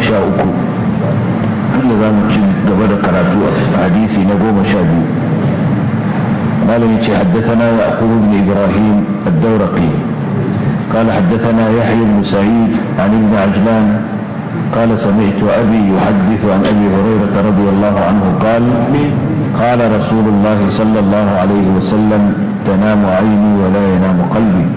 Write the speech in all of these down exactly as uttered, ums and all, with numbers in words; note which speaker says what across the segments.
Speaker 1: sha uku inda za mu ci gaba da karatu a hadisi na goma sha biyu. malam yace haddathana yaqub ibn ibrahim ad-dawraqi قال حدثنا يحيى بن سعيد عن ابن عجلان قال سمعت أبي يحدث عن أبي هريرة رضي الله عنه قال قال رسول الله صلى الله عليه وسلم تنام عيني ولا ينام قلبي.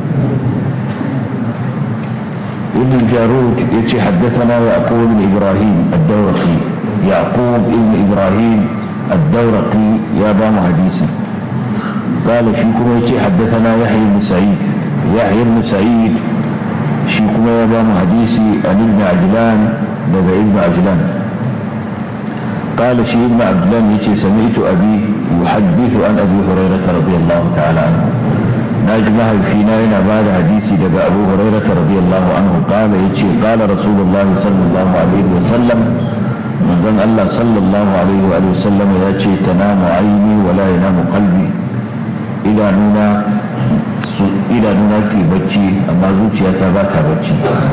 Speaker 1: ابن الجارود يتي حدثنا يعقوب بن إبراهيم الدورقي يعقوب بن إبراهيم الدورقي يا بام حديثي. قال فيكم يتي حدثنا يحيى بن سعيد يحيى بن سعيد شيكم يا بام حديثي عن ابن عجلان لدى ابن عجلان. قال شي ابن عجلان يتي سمعت أبي يحدث عن أبي هريرة رضي الله تعالى عنه. ناجمها فينا هنا بعد حديثي لدى أبو هريرة رضي الله عنه قال يتي قال رسول الله صلى الله عليه وسلم من ذن الله صلى الله عليه وآله وسلم يتي تنام عيني ولا ينام قلبي. إلى نونا إلى نونا في بچي أما زوجي أتابعك بچي.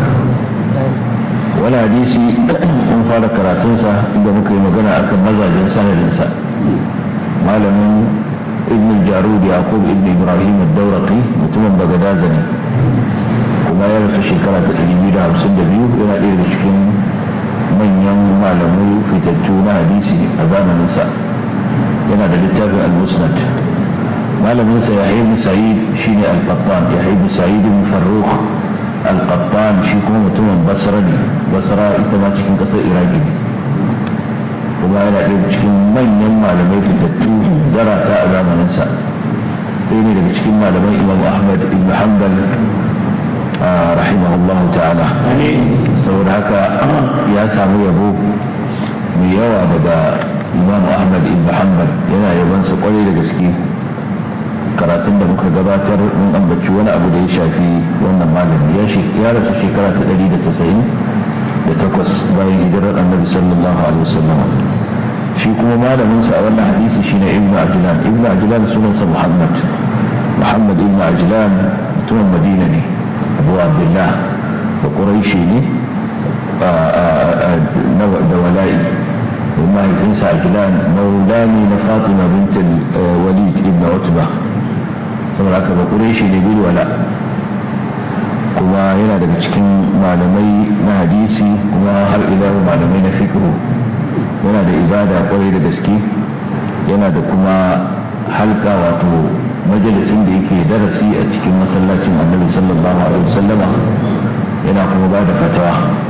Speaker 1: ولا حديثي من فارق كراتنسا إذا مكي مغنى أكم مزاج إنسان الإنسان معلم ابن الجارود يعقوب ابن إبراهيم الدورقي متمم بغدازني وما يرسل شكرا تقريبا حسن دبيو إلى إلى شكين من يوم معلمي في تجونا حديثي أذان النساء ينا للتابع المسند معلم نسا يحيى بن سعيد شيني القطان يحيى بن سعيد بن فروخ القطان شيكو متمم بصرني بصرا إتما شكين قصر إراجي kuma yana ɗaya cikin manyan malamai fitattu zarata a zamaninsa ɗaya ne daga cikin malamai imam ahmad ibn hanbal rahimahullah ta'ala saboda haka ya samu yabo mai yawa daga imam ahmad ibn hanbal yana yabansa kwarai da gaske. karatun da muka gabatar mun ambaci wani abu da ya shafi wannan malami ya rasu shekara ta ɗari da tasa'in da takwas bayan hijirar annabi sallallahu alaihi wasallam. shi kuma malaminsa a wannan hadisi shine ibn ajlan ibn ajlan sunansa muhammad muhammad ibn ajlan mutumin madina ne abu abdullah da quraishi ne da wala'i mahaifinsa ajlan maulani na fatima bint walid ibn utba saboda haka ba quraishi ne bil wala kuma yana daga cikin malamai na hadisi kuma har ila malamai na fikru. yana da ibada kwarai da gaske yana da kuma halka wato majalisin da yake darasi a cikin masallacin annabi sallallahu alaihi wasallama yana kuma ba da fatawa.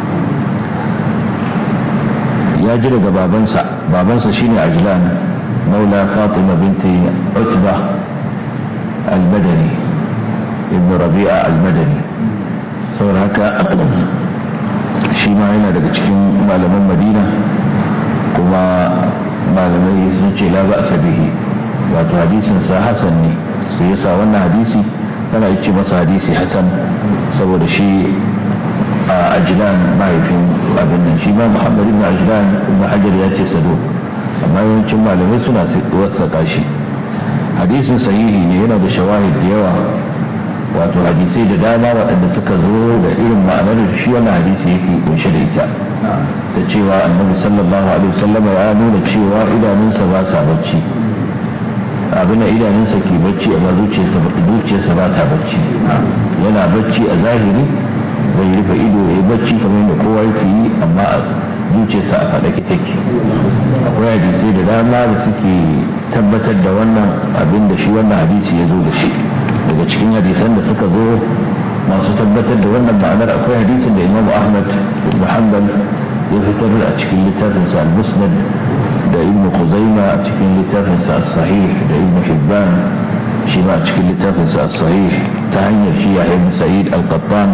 Speaker 1: ya ji daga babansa babansa shine ajlan maula fatima binti utba al-madani ibn rabi'a al-madani saboda haka shi ma yana daga cikin malaman madina kuma malamai sun ce la ba'sa bihi wato hadisin sa hasan ne su yasa wannan hadisi tana yi ce masa hadisi hasan saboda shi a ajlan mahaifin abin nan shi ma muhammad ibn ajlan ibn hajar ya ce sado amma yawancin malamai suna wasaka shi. hadisin sahihi ne yana da shawahid da yawa wato hadisai da dama waɗanda suka zo da irin ma'anar shi wannan hadisi yake kunshe da ita da cewa annabi sallallahu alaihi wasallam ya nuna cewa idanunsa ba sa bacci abin da idanunsa ke bacci amma zuciyarsa ba zuciyarsa ba ta bacci yana bacci a zahiri bai rufe ido ya bacci kamar yadda kowa yake yi amma a zuciyarsa a faɗake take. akwai hadisai da dama da suke tabbatar da wannan abin da shi wannan hadisi ya zo da shi. daga cikin hadisan da suka zo masu tabbatar da wannan ma'anar akwai hadisin da imamu ahmad ibn hanbal ya fitar a cikin littafinsa al-musnad da ibn khuzaima a cikin littafinsa as-sahih da ibn hibban shi ma a cikin littafinsa as-sahih ta hanyar shi ya ibn sa'id al-qattan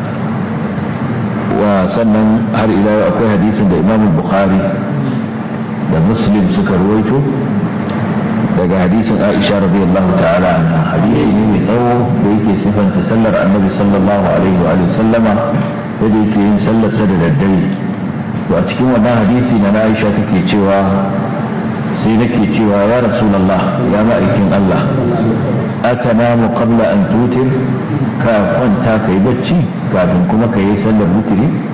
Speaker 1: wa sannan har ila akwai hadisin da imamu bukhari da muslim suka ruwaito daga hadisin Aisha radiyallahu ta'ala anha. hadisi ne mai tsawo da yake sifanta sallar annabi sallallahu alaihi wa sallama da yake yin sallar sa da daddare. to a cikin wannan hadisi na Aisha take cewa sai nake cewa ya rasulullah ya ma'aikin Allah atanamu qabla an tutir ka kwanta kai bacci kafin kuma kai sallar wutri